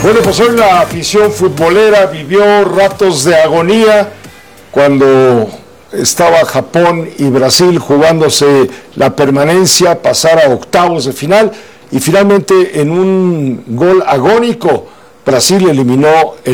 Bueno, pues hoy la afición futbolera vivió ratos de agonía cuando estaba Japón y Brasil jugándose la permanencia, pasar a octavos de final, y finalmente en un gol agónico Brasil eliminó el